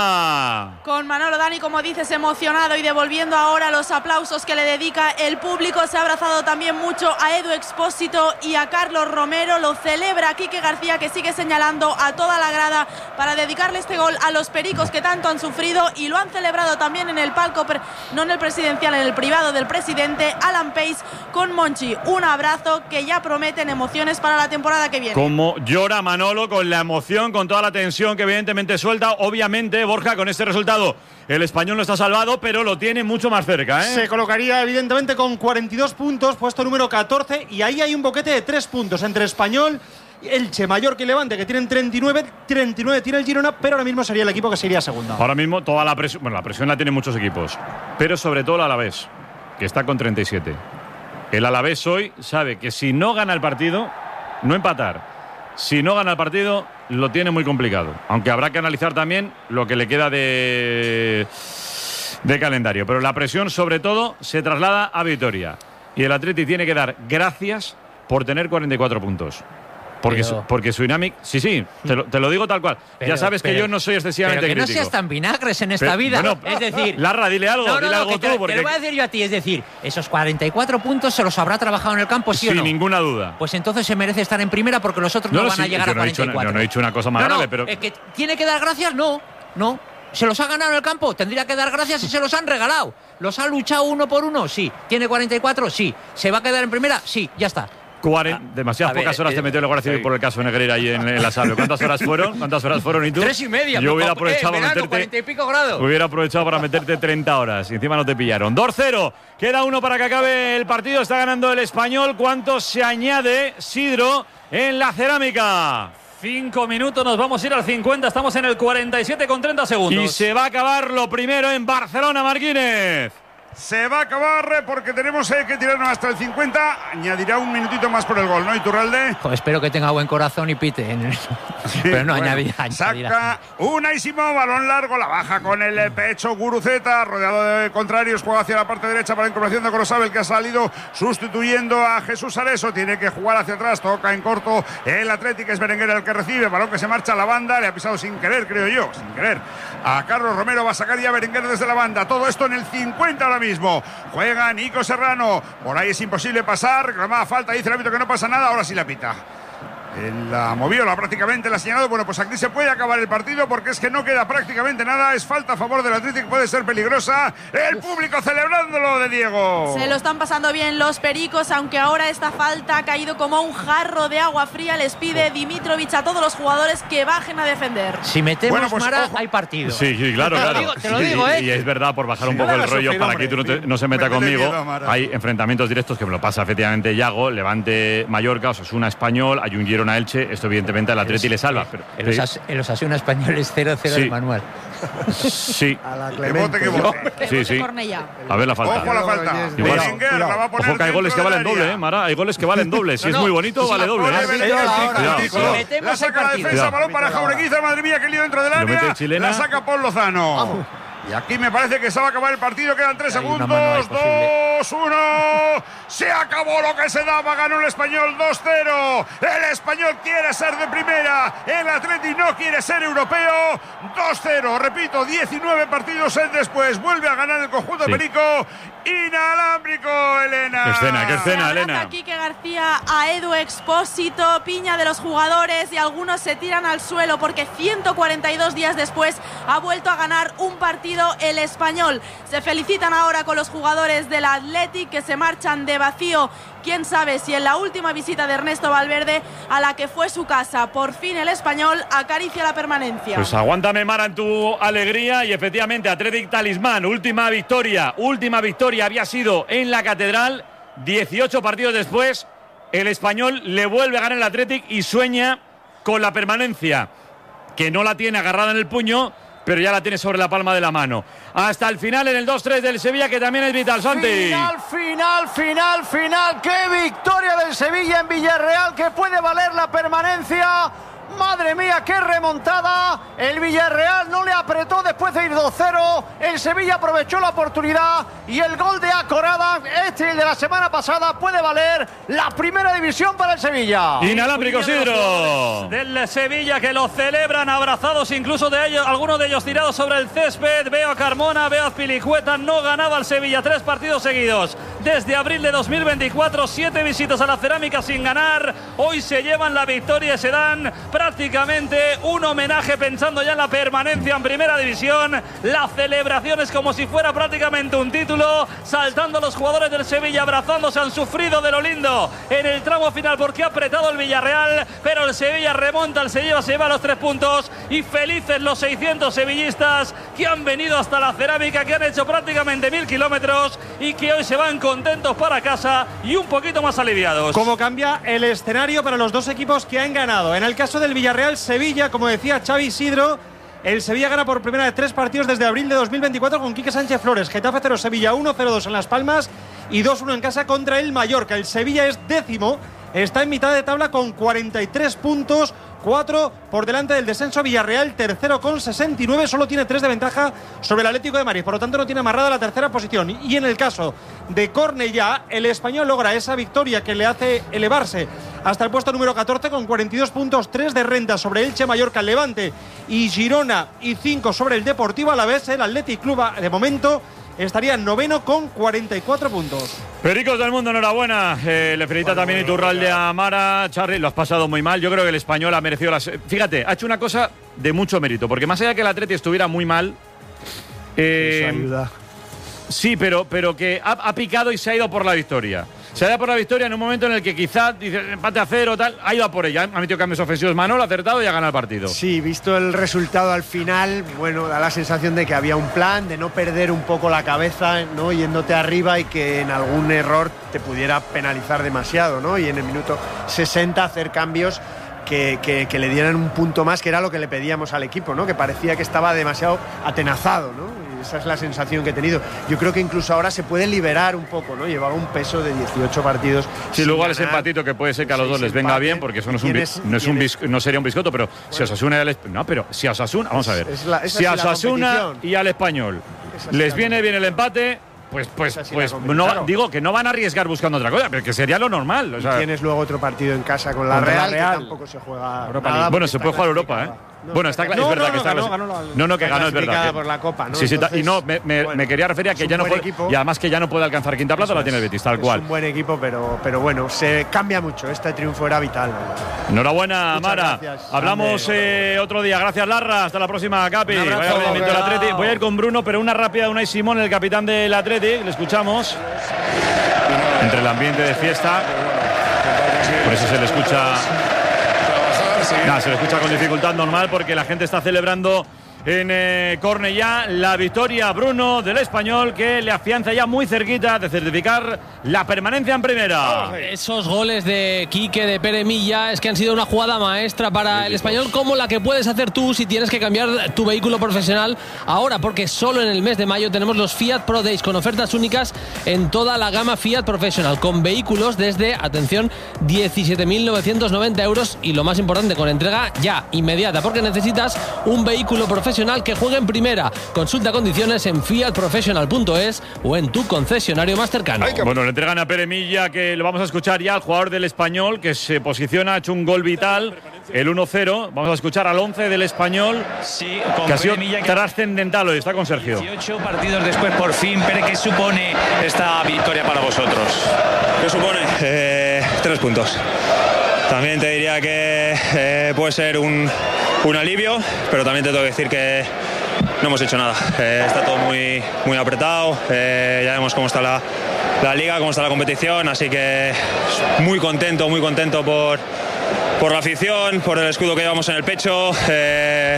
Elena. Con Manolo Dani, como dices, emocionado y devolviendo ahora los aplausos que le dedica el público. Se ha abrazado también mucho a Edu Expósito y a Carlos Romero. Lo celebra Quique García, que sigue señalando a toda la grada para dedicarle este gol a los Pericos que tanto han sufrido, y lo han celebrado también en el palco, no en el presidencial, en el privado del presidente Alan Pace con Monchi. Un abrazo que ya prometen emociones para la temporada que viene. Como llora Manolo con la emoción, con toda la tensión que evidentemente suelta. Obviamente, Borja, con este resultado el Español no está salvado, pero lo tiene mucho más cerca, ¿eh? Se colocaría evidentemente con cuarenta y dos puntos, puesto número catorce, y ahí hay un boquete de tres puntos entre Español, Elche, Mallorca y Levante, que tienen treinta y nueve, treinta y nueve tiene el Girona, pero ahora mismo sería el equipo que se iría segundo. Ahora mismo toda la presión, bueno, la presión la tienen muchos equipos, pero sobre todo el Alavés, que está con treinta y siete. El Alavés hoy sabe que si no gana el partido, no empatar, si no gana el partido, lo tiene muy complicado. Aunque habrá que analizar también lo que le queda de, de calendario. Pero la presión, sobre todo, se traslada a Vitoria. Y el Atleti tiene que dar gracias por tener cuarenta y cuatro puntos. Porque, Pero- su, porque su Dynamic, sí, sí, te lo, te lo digo tal cual. Pero- ya sabes que pero- yo no soy excesivamente Pero que no crítico. seas tan vinagres en esta Pero- vida. bueno, es decir, Larra, dile algo, No, no, dile no, algo que te, tú. te Porque lo voy a decir yo a ti. Es decir, esos cuarenta y cuatro puntos se los habrá trabajado en el campo, ¿sí o sin no? ninguna duda. Pues entonces se merece estar en primera, porque los otros no, No, no, van sí, a llegar yo a no he dicho cuarenta y una- cuatro. yo no he dicho una cosa más No, no, grave, pero- es que tiene que dar gracias, no, no. ¿Se los ha ganado en el campo? Tendría que dar gracias si se los han regalado. ¿Los ha luchado uno por uno? Sí. ¿Tiene cuarenta y cuatro? Sí. ¿Se va a quedar en primera? Sí, ya está. Cuaren- demasiadas a ver, pocas horas eh, te metió el Guardia Civil sí. por el caso Negreira ahí en, en la sala. ¿Cuántas horas fueron? ¿Cuántas horas fueron? ¿Y tú? Tres y media. Yo hubiera Eh, aprovechado para verano, meterte. cuarenta y pico grados. Hubiera aprovechado para meterte treinta horas y encima no te pillaron. dos cero. Queda uno para que acabe el partido. Está ganando el Español. ¿Cuánto se añade, Sidro, en la cerámica? Cinco minutos, nos vamos a ir al cincuenta. Estamos en el cuarenta y siete con treinta segundos. Y se va a acabar lo primero en Barcelona, Marquínez. Se va a acabar porque tenemos eh, que tirarnos hasta el cincuenta. Añadirá un minutito más por el gol, ¿no? Iturralde. Jo, espero que tenga buen corazón y pite. En el... Pero no, Bueno, añadirá, añadirá. saca Unai Simón, balón largo, la baja con el eh, pecho Guruceta, rodeado de contrarios, juega hacia la parte derecha para la incorporación de Gorosabel, que ha salido sustituyendo a Jesús Areso. Tiene que jugar hacia atrás, toca en corto el Atlético, es Berenguer el que recibe, balón que se marcha a la banda, le ha pisado sin querer, creo yo, sin querer. A Carlos Romero, va a sacar ya Berenguer desde la banda, todo esto en el cincuenta ahora mismo. Juega Nico Serrano, por ahí es imposible pasar, reclamada falta, dice el árbitro que no pasa nada, ahora sí la pita. Él la movió, la prácticamente la ha señalado. Bueno, pues aquí se puede acabar el partido porque es que no queda prácticamente nada. Es falta a favor del Atlético, puede ser peligrosa. El público celebrándolo de Diego. Se lo están pasando bien los Pericos, aunque ahora esta falta ha caído como un jarro de agua fría. Les pide Dimitrovic a todos los jugadores que bajen a defender. Si metemos Bueno, pues, Mara, ojo. hay partido. Sí, sí, claro, Te lo claro. digo- te lo Sí, digo, ¿eh? Y es verdad, por bajar un Sí, poco no el hagas rollo sufrir, para hombre. que tú no, te- no se meta Métele conmigo. miedo, Mara. Hay enfrentamientos directos que me lo pasa efectivamente Yago, Levante Mallorca, Osasuna Español, hay un Girona Elche. Esto evidentemente al Atleti le salva. Pero, El Osas- el Osasuna español es cero cero Sí. de manual. sí, A la Que bote, que Clemente. bote. sí, sí. Cornellà. A ver la falta. Ojo a la falta. Igual- Berenguer la va a poner Ojo que hay goles que dentro valen del doble, área. ¿eh, Mara? Hay goles que valen doble. Si No, es no. muy bonito, Sí, vale doble. Pone ¿eh? Berenguer, Cuidado. Cuidado. Si metemos La el saca la partido. defensa, Cuidado. balón para Jaureguiza. Madre mía, qué lío dentro del Lo área. mete chilena. La saca Paul Lozano. Y aquí me parece que se va a acabar el partido. Quedan tres Hay una segundos. mano ahí posible. Dos, uno. Se acabó lo que se daba. Ganó el Español dos cero. El Español quiere ser de primera. El Atleti no quiere ser europeo. dos cero. Repito, diecinueve partidos en después. Vuelve a ganar el conjunto Sí. Perico. Inalámbrico, Elena. Qué escena, qué escena, Se Elena. abraza Quique García a Edu Expósito, piña de los jugadores, y algunos se tiran al suelo porque ciento cuarenta y dos días después ha vuelto a ganar un partido el Español. Se felicitan ahora con los jugadores del Athletic, que se marchan de vacío. Quién sabe si en la última visita de Ernesto Valverde, a la que fue su casa, por fin el Español acaricia la permanencia. Pues aguántame, Mara, en tu alegría. Y efectivamente, Athletic Talismán, última victoria. Última victoria había sido en la Catedral. dieciocho partidos después, el Español le vuelve a ganar el Athletic y sueña con la permanencia, que no la tiene agarrada en el puño, pero ya la tiene sobre la palma de la mano. Hasta el final en el dos tres del Sevilla, que también es vital, Santi. Final, final, final, final. ¡Qué victoria del Sevilla en Villarreal, que puede valer la permanencia! Madre mía, qué remontada. El Villarreal no le apretó después de ir dos cero. El Sevilla aprovechó la oportunidad y el gol de Acorada, este el de la semana pasada, puede valer la primera división para el Sevilla. Inalámbrico, Sidro. Del Sevilla, que lo celebran abrazados, incluso de ellos, algunos de ellos tirados sobre el césped. Veo a Carmona, veo a Azpilicueta. No ganaba el Sevilla tres partidos seguidos desde abril de dos mil veinticuatro. Siete visitas a la Cerámica sin ganar. Hoy se llevan la victoria y se dan prácticamente un homenaje pensando ya en la permanencia en primera división. La celebración es como si fuera prácticamente un título, saltando los jugadores del Sevilla, abrazándose. Han sufrido de lo lindo en el tramo final porque ha apretado el Villarreal, pero el Sevilla remonta, el Sevilla se lleva los tres puntos y felices los seiscientos sevillistas que han venido hasta la Cerámica, que han hecho prácticamente mil kilómetros y que hoy se van contentos para casa y un poquito más aliviados. ¿Cómo cambia el escenario para los dos equipos que han ganado? En el caso del Villarreal-Sevilla, como decía Xavi Isidro, el Sevilla gana por primera vez tres partidos desde abril de dos mil veinticuatro con Quique Sánchez Flores. Getafe cero, Sevilla uno, cero dos en Las Palmas y dos uno en casa contra el Mallorca. El Sevilla es décimo, está en mitad de tabla con cuarenta y tres puntos, cuatro por delante del descenso. Villarreal tercero con sesenta y nueve, solo tiene tres de ventaja sobre el Atlético de Madrid, por lo tanto no tiene amarrada la tercera posición. Y en el caso de Cornellá, el Español logra esa victoria que le hace elevarse hasta el puesto número catorce con cuarenta y dos puntos, tres de renta sobre Elche, Mallorca, Levante y Girona y cinco sobre el Deportivo Alavés. El Athletic Club de momento estaría noveno con cuarenta y cuatro puntos. Pericos del mundo, enhorabuena. Eh, le felicita bueno, también bueno, Iturralde bueno. a Amara. Charly, lo has pasado muy mal. Yo creo que el Español ha merecido las... Fíjate, ha hecho una cosa de mucho mérito, porque más allá de que el Atleti estuviera muy mal... Eh, Eso ayuda. Sí, pero, pero que ha, ha picado y se ha ido por la victoria. Se ha ido por la victoria en un momento en el que quizás dice empate a cero, tal, ha ido a por ella. Ha metido cambios ofensivos Manol, ha acertado y ha ganado el partido. Sí, visto el resultado al final, bueno, da la sensación de que había un plan, de no perder un poco la cabeza, ¿no? Yéndote arriba y que en algún error te pudiera penalizar demasiado, ¿no? Y en el minuto sesenta hacer cambios que, que, que le dieran un punto más, que era lo que le pedíamos al equipo, ¿no? Que parecía que estaba demasiado atenazado, ¿no? Esa es la sensación que he tenido. Yo creo que incluso ahora se puede liberar un poco, ¿no? Llevaba un peso de dieciocho partidos. Sí, luego ese empatito que puede ser que a los dos les venga bien, porque eso no es un bis, no es un bis, no sería un biscoto, pero bueno, si Osasuna y al no, pero si a Osasuna, vamos a ver. Es la, si a Osasuna y al Español les viene bien el empate, pues pues pues no, claro. Digo que no van a arriesgar buscando otra cosa, pero que sería lo normal. O sea, tienes luego otro partido en casa con la Real, la Real, que tampoco se juega nada. Bueno, se puede jugar Europa, ¿eh? No, bueno, está claro, no, es verdad no, que está ganó, ganó la, no, no, que ganó, es verdad. Por la Copa, ¿no? Sí, sí, Entonces, y no, me, me, bueno, me quería referir a que ya no puede, equipo. Y además que ya no puede alcanzar quinta plaza, la tiene el Betis, tal es cual. Es un buen equipo, pero, pero bueno, se cambia mucho. Este triunfo era vital. Enhorabuena, Mara. Hablamos eh, otro día. Gracias, Larra. Hasta la próxima, Capi. Vaya rendimiento del Atleti. Voy a ir con Bruno, pero una rápida de Unai Simón, el capitán del Atleti. Le escuchamos. Entre el ambiente de fiesta. Por eso se le escucha. Nada, se le escucha con dificultad normal porque la gente está celebrando en eh, Cornellá la victoria, Bruno, del Español, que le afianza ya muy cerquita de certificar la permanencia en primera. Esos goles de Quique, de Pere Milla, es que han sido una jugada maestra para el Español, como la que puedes hacer tú si tienes que cambiar tu vehículo profesional ahora, porque solo en el mes de mayo tenemos los Fiat Pro Days con ofertas únicas en toda la gama Fiat Professional, con vehículos desde, atención, diecisiete mil novecientos noventa euros y lo más importante, con entrega ya, inmediata, porque necesitas un vehículo profesional que juegue en primera. Consulta condiciones en fiat professional punto es o en tu concesionario más cercano. Bueno, le entregan a Pere Milla, que lo vamos a escuchar ya, al jugador del Español, que se posiciona, ha hecho un gol vital, el uno cero. Vamos a escuchar al once del Español, sí, que ha sido trascendental hoy. Está con Sergio. dieciocho partidos después, por fin. Pere, ¿qué supone esta victoria para vosotros? ¿Qué supone? Eh, tres puntos. También te diría que eh, puede ser un, un alivio, pero también te tengo que decir que no hemos hecho nada. Eh, está todo muy, muy apretado, eh, ya vemos cómo está la, la liga, cómo está la competición, así que muy contento, muy contento por, por la afición, por el escudo que llevamos en el pecho. Eh,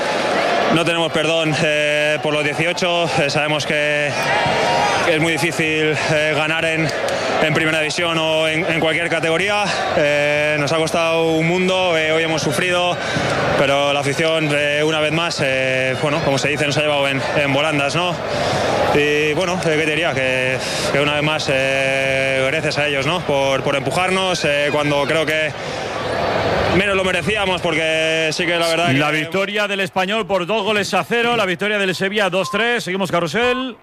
no tenemos perdón eh, por los dieciocho, eh, sabemos que es muy difícil eh, ganar en en primera división o en, en cualquier categoría. Eh, nos ha costado un mundo, eh, hoy hemos sufrido, pero la afición eh, una vez más, eh, bueno, como se dice, nos ha llevado en, en volandas, ¿no? Y bueno, eh, ¿qué te diría? Que, que una vez más, eh, gracias a ellos, ¿no? Por, por empujarnos eh, cuando creo que menos lo merecíamos, porque sí que la verdad. La que... victoria del Español por dos goles a cero, la victoria del Sevilla dos tres. Seguimos carrusel.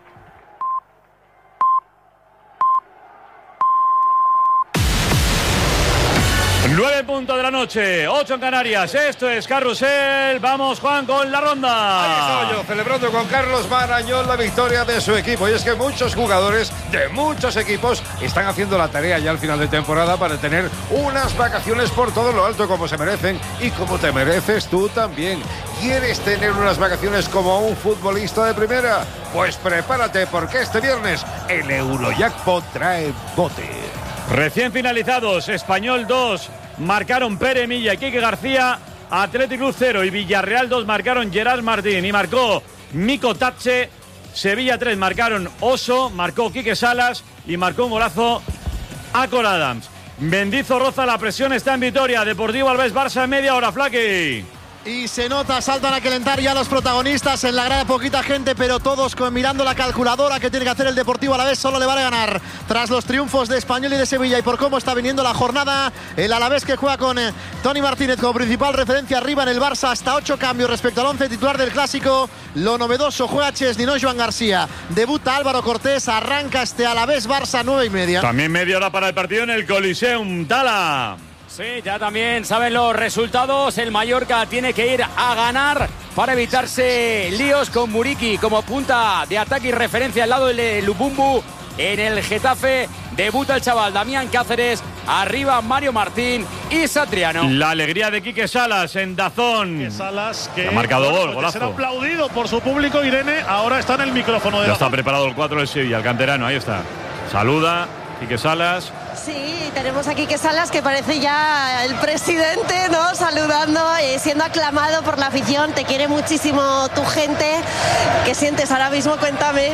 nueve puntos de la noche, ocho en Canarias. Esto es Carrusel. Vamos, Juan, con la ronda. Ahí estaba yo, celebrando con Carlos Marañón la victoria de su equipo. Y es que muchos jugadores de muchos equipos están haciendo la tarea ya al final de temporada para tener unas vacaciones por todo lo alto, como se merecen y como te mereces tú también. ¿Quieres tener unas vacaciones como un futbolista de primera? Pues prepárate, porque este viernes el Eurojackpot trae bote. Recién finalizados, Español dos, marcaron Pere Milla y Quique García, Athletic Club cero y Villarreal dos, marcaron Gerard Martín y marcó Mico Tatche. Sevilla tres, marcaron Oso, marcó Quique Salas y marcó un golazo Acor Adams. Mendizorroza, la presión está en Vitoria. Deportivo Alavés Barça en media hora, Flaky. Y se nota, saltan a calentar ya los protagonistas. En la grada poquita gente, pero todos con, mirando la calculadora que tiene que hacer el Deportivo Alavés. Solo le vale ganar tras los triunfos de Español y de Sevilla. Y por cómo está viniendo la jornada, el Alavés que juega con eh, Toni Martínez como principal referencia arriba en el Barça. Hasta ocho cambios respecto al once titular del Clásico. Lo novedoso, juega Chesney, no Joan García. Debuta Álvaro Cortés, arranca este Alavés Barça nueve y media. También media hora para el partido en el Coliseum. Tala. Sí, ya también saben los resultados. El Mallorca tiene que ir a ganar para evitarse líos con Muriqui como punta de ataque y referencia al lado de Lubumbu. En el Getafe debuta el chaval Damián Cáceres. Arriba Mario Martín y Satriano. La alegría de Quique Salas en Dazón. Quique Salas que ha marcado bueno, gol, golazo. Será aplaudido por su público, Irene. Ahora está en el micrófono de Ya Dazón. está preparado el cuatro del Sevilla, el canterano, ahí está. Saluda Quique Salas. Sí, tenemos aquí que Salas, que parece ya el presidente, ¿no? Saludando, eh, siendo aclamado por la afición. Te quiere muchísimo tu gente. ¿Qué sientes ahora mismo? Cuéntame.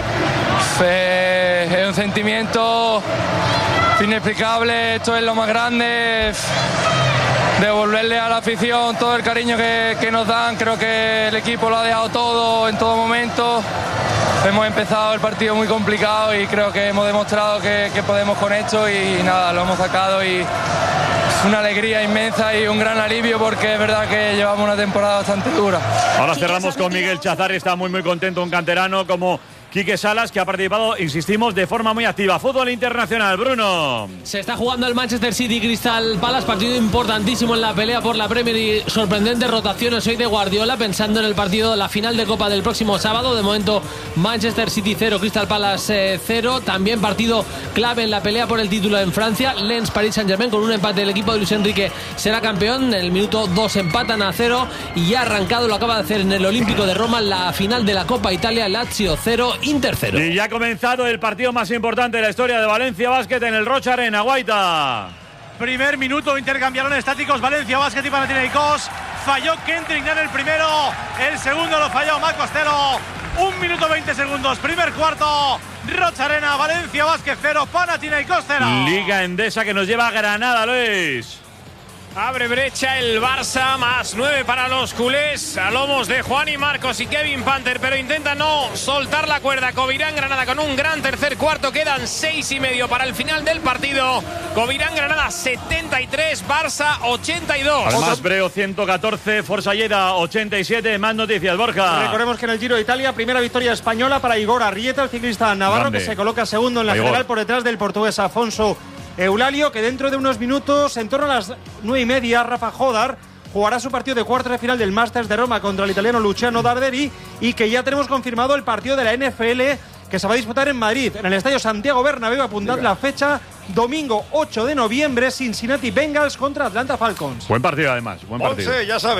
Eh, es un sentimiento inexplicable. Esto es lo más grande. Devolverle a la afición todo el cariño que, que nos dan. Creo que el equipo lo ha dejado todo en todo momento. Hemos empezado el partido muy complicado y creo que hemos demostrado que, que podemos con esto y nada, lo hemos sacado y es una alegría inmensa y un gran alivio porque es verdad que llevamos una temporada bastante dura. Ahora cerramos con Miguel Chazar, está muy muy contento, un canterano como Quique Salas, que ha participado, insistimos, de forma muy activa. Fútbol internacional, Bruno. Se está jugando el Manchester City Crystal Palace, partido importantísimo en la pelea por la Premier y sorprendentes rotaciones hoy de Guardiola, pensando en el partido, la final de Copa del próximo sábado. De momento, Manchester City cero, Crystal Palace cero. También partido clave en la pelea por el título en Francia. Lens Paris Saint-Germain, con un empate del equipo de Luis Enrique, será campeón. En el minuto dos empatan a cero y ya ha arrancado, lo acaba de hacer en el Olímpico de Roma, la final de la Copa Italia. Lazio cero, Inter cero. Y ya ha comenzado el partido más importante de la historia de Valencia Basket en el Rocha Arena. Guaita. Primer minuto, intercambiaron estáticos Valencia Basket y Panathinaikos. Falló Kendrick en el primero, el segundo lo falló Mac Costello. Un minuto veinte segundos, primer cuarto. Rocha Arena, Valencia Basket cero, Panathinaikos cero. Liga Endesa que nos lleva a Granada, Luis. Abre brecha el Barça, más nueve para los culés, a lomos de Juan y Marcos y Kevin Panther, pero intenta no soltar la cuerda. Covirán Granada con un gran tercer cuarto, quedan seis y medio para el final del partido. Covirán Granada setenta y tres, Barça ochenta y dos. Además, Breo ciento catorce, Forza Lleida ochenta y siete. Más noticias, Borja. Recordemos que en el Giro de Italia, primera victoria española para Igor Arrieta, el ciclista navarro, Grande. que se coloca segundo en la Igor. general por detrás del portugués Afonso Eulalio, que dentro de unos minutos, en torno a las nueve y media, Rafa Jodar jugará su partido de cuartos de final del Masters de Roma contra el italiano Luciano Darderi, y que ya tenemos confirmado el partido de la N F L que se va a disputar en Madrid, en el Estadio Santiago Bernabéu. Apuntad la fecha, domingo ocho de noviembre, Cincinnati Bengals contra Atlanta Falcons. Buen partido además, buen partido. Once, ya sabes.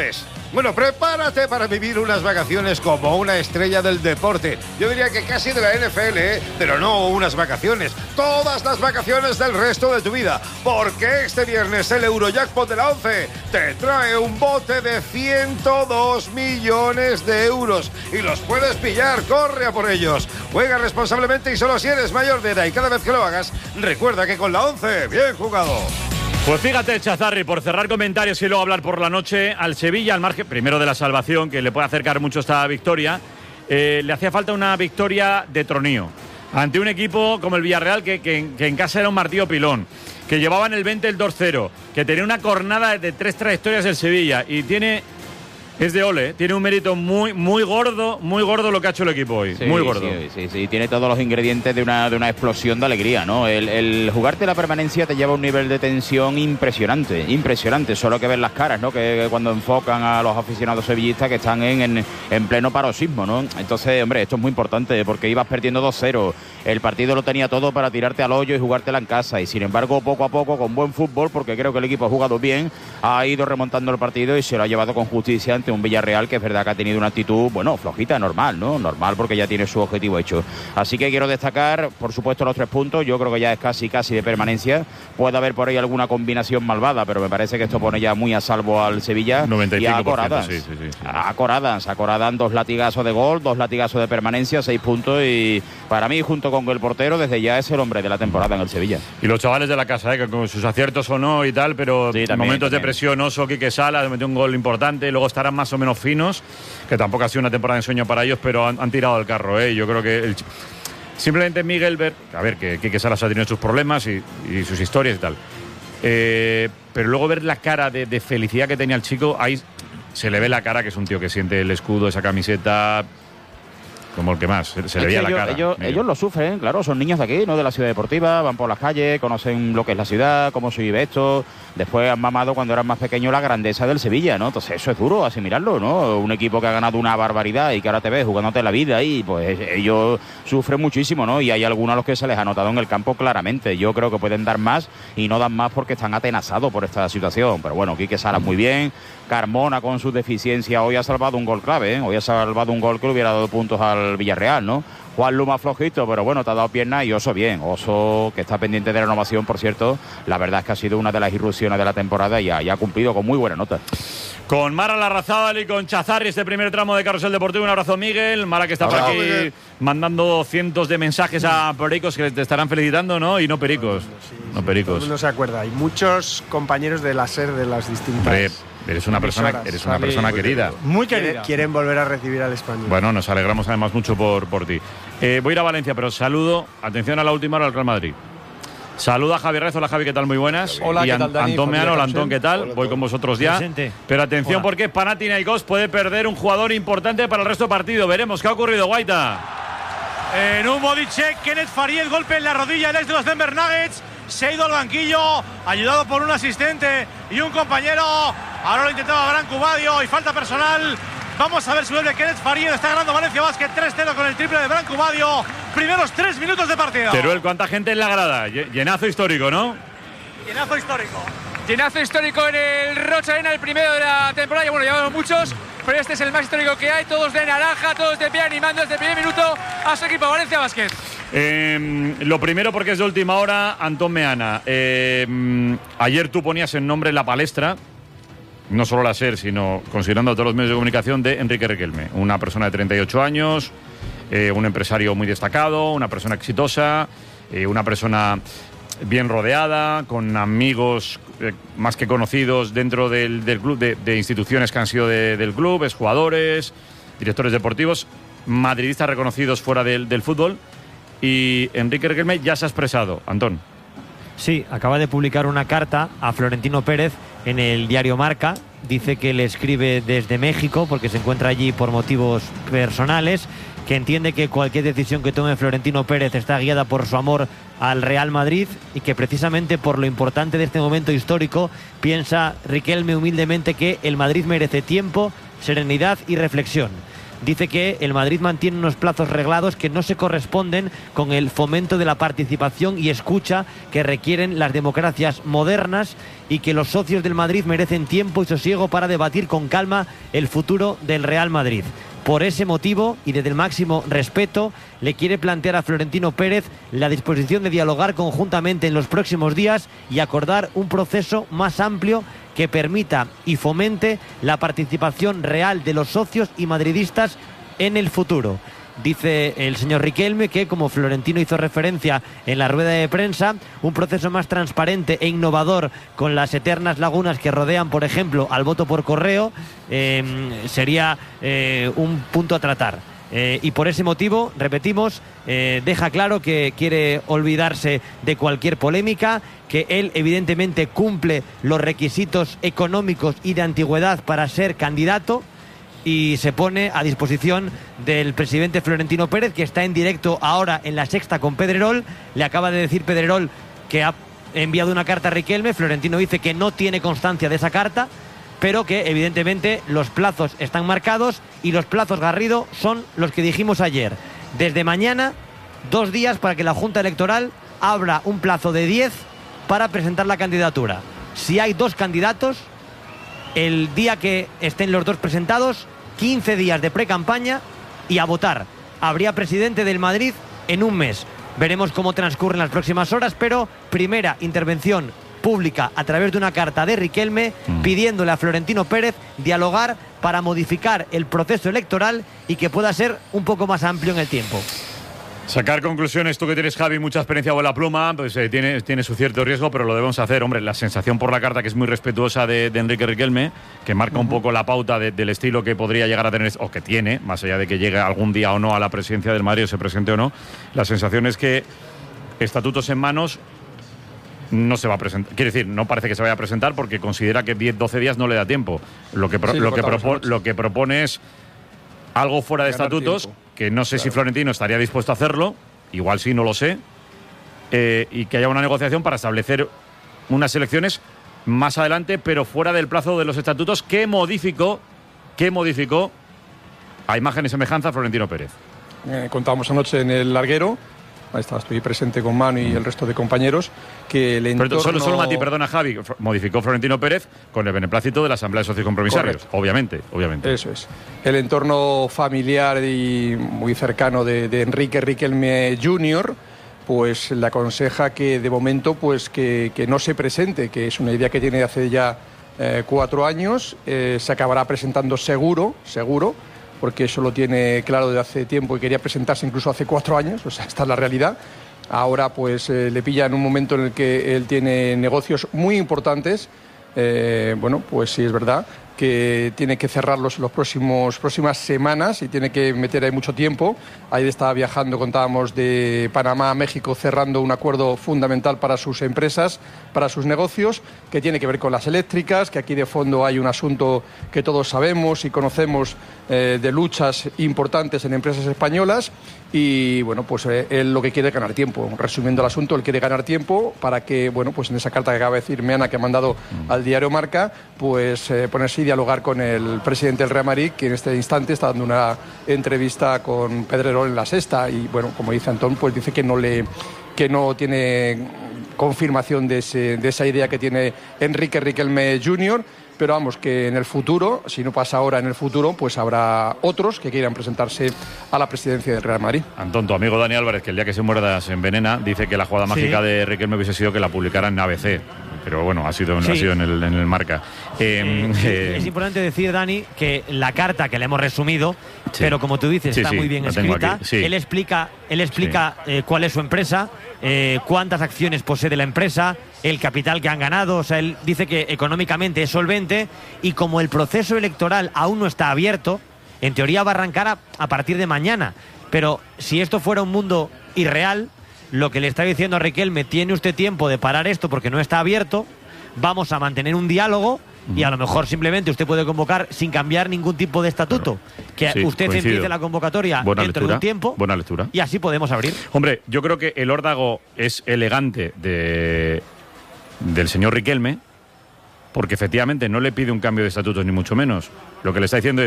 Bueno, prepárate para vivir unas vacaciones como una estrella del deporte. Yo diría que casi de la N F L, ¿eh? Pero no unas vacaciones. Todas las vacaciones del resto de tu vida. Porque este viernes el Eurojackpot de la once te trae un bote de ciento dos millones de euros. Y los puedes pillar. Corre a por ellos. Juega responsablemente y solo si eres mayor de edad. Y cada vez que lo hagas, recuerda que con la once, bien jugado. Pues fíjate, Chazarri, por cerrar comentarios y luego hablar por la noche, al Sevilla, al margen, primero de la salvación, que le puede acercar mucho esta victoria, eh, le hacía falta una victoria de tronío ante un equipo como el Villarreal, que, que, que en casa era un martillo pilón, que llevaba en el veinte el dos cero, que tenía una cornada de tres trayectorias del Sevilla y tiene... Es de ole, ¿eh? Tiene un mérito muy muy gordo, muy gordo lo que ha hecho el equipo hoy, sí, muy gordo. Sí, sí, sí, tiene todos los ingredientes de una, de una explosión de alegría, ¿no? El, el jugarte la permanencia te lleva a un nivel de tensión impresionante, impresionante, solo hay que ver las caras, ¿no? Que, que cuando enfocan a los aficionados sevillistas que están en, en, en pleno paroxismo, ¿no? Entonces, hombre, esto es muy importante porque ibas perdiendo dos cero, el partido lo tenía todo para tirarte al hoyo y jugártela en casa y sin embargo, poco a poco, con buen fútbol, porque creo que el equipo ha jugado bien, ha ido remontando el partido y se lo ha llevado con justicia ante un Villarreal que es verdad que ha tenido una actitud, bueno, flojita, normal, ¿no? Normal porque ya tiene su objetivo hecho. Así que quiero destacar, por supuesto, los tres puntos. Yo creo que ya es casi, casi de permanencia. Puede haber por ahí alguna combinación malvada, pero me parece que esto pone ya muy a salvo al Sevilla. noventa y cinco por ciento, a Coradans. sí, sí, sí, sí. A Coradans, a Coradans, dos latigazos de gol, dos latigazos de permanencia, seis puntos y para mí, junto con el portero, desde ya es el hombre de la temporada en el Sevilla. Y los chavales de la casa, ¿eh? Que con sus aciertos o no y tal, pero sí, en también, momentos también. de presión, Oso, Quique Sala, metió un gol importante, y luego estarán más o menos finos, que tampoco ha sido una temporada de ensueño para ellos, pero han, han tirado el carro, ¿eh? Yo creo que el, simplemente Miguel Ver, a ver, que Quique Salas ha tenido sus problemas y, y sus historias y tal, eh, pero luego ver la cara de, de felicidad que tenía el chico, ahí se le ve la cara que es un tío que siente el escudo, esa camiseta, como el que más, se, se le veía la ellos, cara. Ellos, ellos lo sufren, claro, son niños de aquí, ¿no? De la ciudad deportiva, van por las calles, conocen lo que es la ciudad, cómo se vive esto. Después han mamado cuando eran más pequeños la grandeza del Sevilla, ¿no? Entonces eso es duro asimilarlo, ¿no? Un equipo que ha ganado una barbaridad y que ahora te ves jugándote la vida y pues ellos sufren muchísimo, ¿no? Y hay algunos a los que se les ha notado en el campo claramente. Yo creo que pueden dar más y no dan más porque están atenazados por esta situación. Pero bueno, Quique Salas muy bien. Carmona con su deficiencia hoy ha salvado un gol clave, ¿eh? Hoy ha salvado un gol que le hubiera dado puntos al Villarreal, ¿no? Juan Luma flojito, pero bueno, te ha dado pierna y Oso bien. Oso, que está pendiente de renovación, por cierto, la verdad es que ha sido una de las irrupciones de la temporada y ha, y ha cumplido con muy buena nota. Con Mara Larrazábal y con Chazarri, este primer tramo de Carrusel Deportivo. Un abrazo, Miguel. Mara, que está por aquí Miguel, mandando cientos de mensajes a pericos que te estarán felicitando, ¿no? Y no pericos. Sí, no sí, pericos. No se acuerda. Hay muchos compañeros de la SER de las distintas. Hombre, eres una persona, eres una persona querida. Muy querida. Quieren volver a recibir al español. Bueno, nos alegramos además mucho por, por ti. Eh, voy a ir a Valencia, pero saludo, atención a la última hora al Real Madrid. Saluda a Javi Rez. Hola, Javi, ¿qué tal? Muy buenas. Hola, y ¿qué tal, Dani? Antón Meano. Hola, Antón, ¿qué tal? Hola, voy con vosotros ya. Presente. Pero atención, Hola. porque Panathinaikos puede perder un jugador importante para el resto del partido. Veremos qué ha ocurrido, Guaita. En un body check, Kenneth Farid, el golpe en la rodilla, el ex de los Denver Nuggets. Se ha ido al banquillo, ayudado por un asistente y un compañero. Ahora lo intentaba Branco Badio y falta personal. Vamos a ver si vuelve Kenneth Farid. Está ganando Valencia Basket tres cero con el triple de Branco Badio. Primeros tres minutos de partido. Teruel, ¿cuánta gente en la grada? Llenazo histórico, ¿no? Llenazo histórico. Llenazo histórico en el Rocha Arena, el primero de la temporada. Y bueno, llevamos muchos, pero este es el más histórico que hay. Todos de naranja, todos de pie, animando desde el primer minuto a su equipo Valencia Basket. Eh, lo primero, porque es de última hora, Antón Meana. Eh, ayer tú ponías en nombre en la palestra, no solo la SER, sino considerando todos los medios de comunicación, de Enrique Riquelme. Una persona de treinta y ocho años, eh, un empresario muy destacado, una persona exitosa, eh, una persona bien rodeada, con amigos eh, más que conocidos dentro del, del club, de, de instituciones que han sido de, del club, exjugadores, directores deportivos, madridistas reconocidos fuera del, del fútbol. Y Enrique Riquelme ya se ha expresado. Antón. Sí, acaba de publicar una carta a Florentino Pérez en el diario Marca. Dice que le escribe desde México porque se encuentra allí por motivos personales, que entiende que cualquier decisión que tome Florentino Pérez está guiada por su amor al Real Madrid y que precisamente por lo importante de este momento histórico piensa Riquelme humildemente que el Madrid merece tiempo, serenidad y reflexión. Dice que el Madrid mantiene unos plazos reglados que no se corresponden con el fomento de la participación y escucha que requieren las democracias modernas y que los socios del Madrid merecen tiempo y sosiego para debatir con calma el futuro del Real Madrid. Por ese motivo, y desde el máximo respeto, le quiere plantear a Florentino Pérez la disposición de dialogar conjuntamente en los próximos días y acordar un proceso más amplio que permita y fomente la participación real de los socios y madridistas en el futuro. Dice el señor Riquelme que, como Florentino hizo referencia en la rueda de prensa, un proceso más transparente e innovador con las eternas lagunas que rodean, por ejemplo, al voto por correo, eh, sería eh, un punto a tratar. Eh, y por ese motivo, repetimos, eh, deja claro que quiere olvidarse de cualquier polémica, que él evidentemente cumple los requisitos económicos y de antigüedad para ser candidato, y se pone a disposición del presidente Florentino Pérez, que está en directo ahora en La Sexta con Pedrerol. Le acaba de decir Pedrerol que ha enviado una carta a Riquelme. Florentino dice que no tiene constancia de esa carta, pero que evidentemente los plazos están marcados, y los plazos, Garrido, son los que dijimos ayer. Desde mañana, dos días para que la Junta Electoral abra un plazo de diez para presentar la candidatura. Si hay dos candidatos, el día que estén los dos presentados, quince días de pre-campaña y a votar. Habría presidente del Madrid en un mes. Veremos cómo transcurren las próximas horas, pero primera intervención pública a través de una carta de Riquelme mm. pidiéndole a Florentino Pérez dialogar para modificar el proceso electoral y que pueda ser un poco más amplio en el tiempo. Sacar conclusiones, tú que tienes, Javi, mucha experiencia con la pluma, pues eh, tiene, tiene su cierto riesgo, pero lo debemos hacer. Hombre, la sensación por la carta, que es muy respetuosa de, de Enrique Riquelme, que marca uh-huh. un poco la pauta de, del estilo que podría llegar a tener, o que tiene, más allá de que llegue algún día o no a la presidencia del Madrid, o se presente o no. La sensación es que estatutos en manos no se va a presentar. Quiere decir, no parece que se vaya a presentar porque considera que diez, doce días no le da tiempo. Lo que, pro, sí, lo, lo, que propo, lo que propone es algo fuera de estatutos, tiempo. que no sé claro. si Florentino estaría dispuesto a hacerlo, igual sí, no lo sé, eh, y que haya una negociación para establecer unas elecciones más adelante, pero fuera del plazo de los estatutos que modificó, que modificó a imagen y semejanza Florentino Pérez. Eh, contábamos anoche en el larguero, ahí está, estoy presente con Manu y el resto de compañeros, que el entorno... Pero solo, solo Mati, perdona, Javi, modificó Florentino Pérez con el beneplácito de la Asamblea de Socios Compromisarios. Correcto. Obviamente, obviamente. Eso es. El entorno familiar y muy cercano de, de Enrique Riquelme junior, pues le aconseja que de momento pues que, que no se presente, que es una idea que tiene hace ya eh, cuatro años, eh, se acabará presentando seguro, seguro, porque eso lo tiene claro desde hace tiempo y quería presentarse incluso hace cuatro años, o sea, esta es la realidad. Ahora pues eh, le pilla en un momento en el que él tiene negocios muy importantes, eh, bueno, pues sí es verdad que tiene que cerrarlos en las próximas semanas y tiene que meter ahí mucho tiempo. Ahí estaba viajando, contábamos, de Panamá a México, cerrando un acuerdo fundamental para sus empresas, para sus negocios, que tiene que ver con las eléctricas, que aquí de fondo hay un asunto que todos sabemos y conocemos eh, de luchas importantes en empresas españolas. Y bueno, pues eh, él lo que quiere es ganar tiempo. Resumiendo el asunto, él quiere ganar tiempo para que, bueno, pues en esa carta que acaba de decir Meana, que ha mandado mm. al diario Marca, pues eh, ponerse y dialogar con el presidente del Real Madrid, que en este instante está dando una entrevista con Pedrerol en La Sexta. Y bueno, como dice Antón, pues dice que no le que no tiene confirmación de, ese, de esa idea que tiene Enrique Riquelme junior, pero vamos, que en el futuro, si no pasa ahora, en el futuro, pues habrá otros que quieran presentarse a la presidencia del Real Madrid. Antón, tu amigo Dani Álvarez, que el día que se muerda se envenena, dice que la jugada sí. mágica de Riquelme hubiese sido que la publicara en A B C. Pero bueno, ha sido, sí. ha sido en, el, en el Marca. Eh, sí, eh, es importante decir, Dani, que la carta que le hemos resumido, sí. pero como tú dices, sí, está sí, muy bien escrita. Sí. Él explica, él explica sí. eh, cuál es su empresa, eh, cuántas acciones posee de la empresa, el capital que han ganado. O sea, él dice que económicamente es solvente, y como el proceso electoral aún no está abierto, en teoría va a arrancar a, a partir de mañana. Pero si esto fuera un mundo irreal, lo que le está diciendo a Riquelme, tiene usted tiempo de parar esto porque no está abierto, vamos a mantener un diálogo y a lo mejor simplemente usted puede convocar sin cambiar ningún tipo de estatuto. Que sí, usted coincido. Empiece la convocatoria buena dentro lectura, de un tiempo. Buena lectura. Y así podemos abrir. Hombre, yo creo que el órdago es elegante de, del señor Riquelme, porque efectivamente no le pide un cambio de estatutos ni mucho menos. Lo que le está diciendo es: